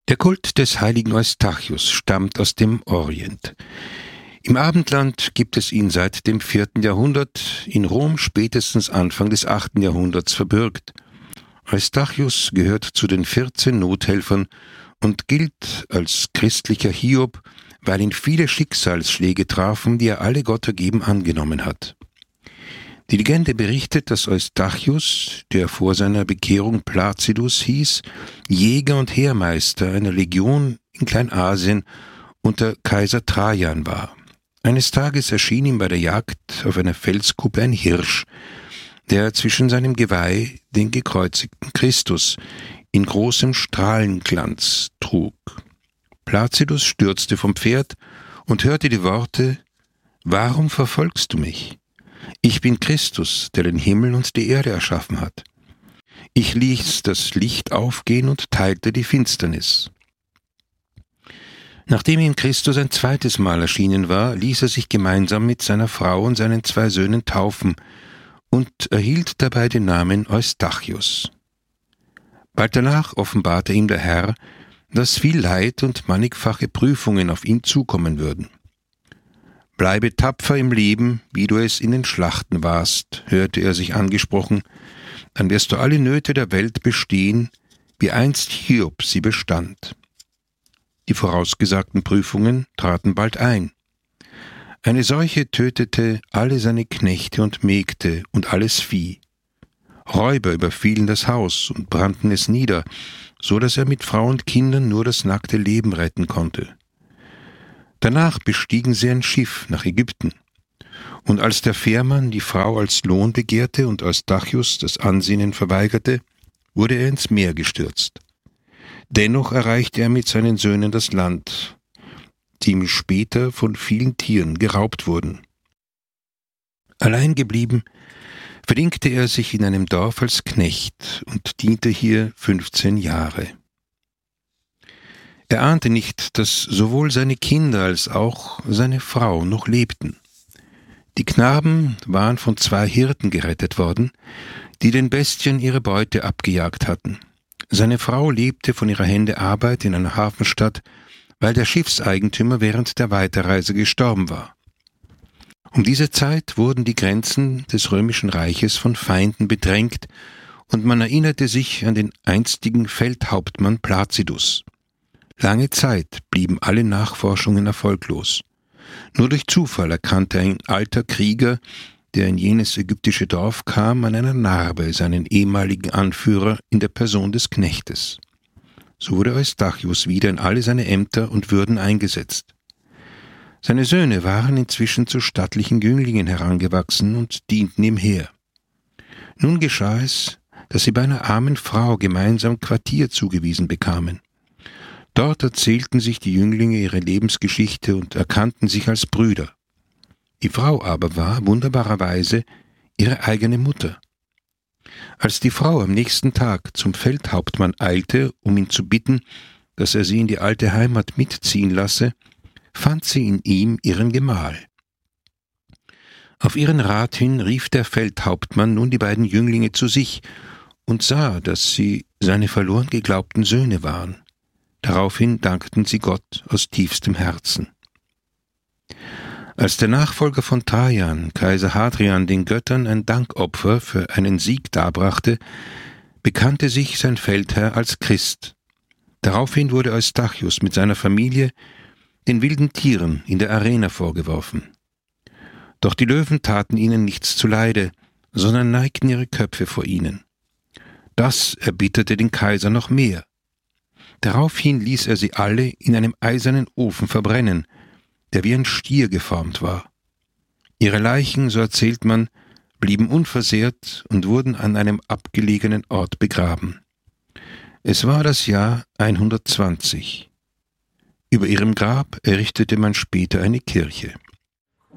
Der Kult des heiligen Eustachius stammt aus dem Orient. Im Abendland gibt es ihn seit dem 4. Jahrhundert, in Rom spätestens Anfang des 8. Jahrhunderts verbürgt. Eustachius gehört zu den 14 Nothelfern und gilt als christlicher Hiob, weil ihn viele Schicksalsschläge trafen, die er alle Gott ergeben angenommen hat. Die Legende berichtet, dass Eustachius, der vor seiner Bekehrung Placidus hieß, Jäger und Heermeister einer Legion in Kleinasien unter Kaiser Trajan war. Eines Tages erschien ihm bei der Jagd auf einer Felskuppe ein Hirsch, der zwischen seinem Geweih den gekreuzigten Christus in großem Strahlenglanz trug. Placidus stürzte vom Pferd und hörte die Worte: »Warum verfolgst du mich? Ich bin Christus, der den Himmel und die Erde erschaffen hat. Ich ließ das Licht aufgehen und teilte die Finsternis.« Nachdem ihm Christus ein zweites Mal erschienen war, ließ er sich gemeinsam mit seiner Frau und seinen 2 Söhnen taufen und erhielt dabei den Namen Eustachius. Bald danach offenbarte ihm der Herr, dass viel Leid und mannigfache Prüfungen auf ihn zukommen würden. »Bleibe tapfer im Leben, wie du es in den Schlachten warst«, hörte er sich angesprochen, »dann wirst du alle Nöte der Welt bestehen, wie einst Hiob sie bestand.« Die vorausgesagten Prüfungen traten bald ein. Eine Seuche tötete alle seine Knechte und Mägde und alles Vieh. Räuber überfielen das Haus und brannten es nieder, so dass er mit Frau und Kindern nur das nackte Leben retten konnte. Danach bestiegen sie ein Schiff nach Ägypten. Und als der Fährmann die Frau als Lohn begehrte und Eustachius das Ansehen verweigerte, wurde er ins Meer gestürzt. Dennoch erreichte er mit seinen Söhnen das Land, die ihm später von vielen Tieren geraubt wurden. Allein geblieben, verdingte er sich in einem Dorf als Knecht und diente hier 15 Jahre. Er ahnte nicht, dass sowohl seine Kinder als auch seine Frau noch lebten. Die Knaben waren von 2 Hirten gerettet worden, die den Bestien ihre Beute abgejagt hatten. Seine Frau lebte von ihrer Hände Arbeit in einer Hafenstadt, weil der Schiffseigentümer während der Weiterreise gestorben war. Um diese Zeit wurden die Grenzen des römischen Reiches von Feinden bedrängt und man erinnerte sich an den einstigen Feldhauptmann Placidus. Lange Zeit blieben alle Nachforschungen erfolglos. Nur durch Zufall erkannte ein alter Krieger, der in jenes ägyptische Dorf kam, an einer Narbe seinen ehemaligen Anführer in der Person des Knechtes. So wurde Eustachius wieder in alle seine Ämter und Würden eingesetzt. Seine Söhne waren inzwischen zu stattlichen Jünglingen herangewachsen und dienten ihm Heer. Nun geschah es, dass sie bei einer armen Frau gemeinsam Quartier zugewiesen bekamen. Dort erzählten sich die Jünglinge ihre Lebensgeschichte und erkannten sich als Brüder. Die Frau aber war, wunderbarerweise, ihre eigene Mutter. Als die Frau am nächsten Tag zum Feldhauptmann eilte, um ihn zu bitten, dass er sie in die alte Heimat mitziehen lasse, fand sie in ihm ihren Gemahl. Auf ihren Rat hin rief der Feldhauptmann nun die beiden Jünglinge zu sich und sah, dass sie seine verloren geglaubten Söhne waren. Daraufhin dankten sie Gott aus tiefstem Herzen. Als der Nachfolger von Trajan, Kaiser Hadrian, den Göttern ein Dankopfer für einen Sieg darbrachte, bekannte sich sein Feldherr als Christ. Daraufhin wurde Eustachius mit seiner Familie den wilden Tieren in der Arena vorgeworfen. Doch die Löwen taten ihnen nichts zuleide, sondern neigten ihre Köpfe vor ihnen. Das erbitterte den Kaiser noch mehr. Daraufhin ließ er sie alle in einem eisernen Ofen verbrennen, der wie ein Stier geformt war. Ihre Leichen, so erzählt man, blieben unversehrt und wurden an einem abgelegenen Ort begraben. Es war das Jahr 120. Über ihrem Grab errichtete man später eine Kirche.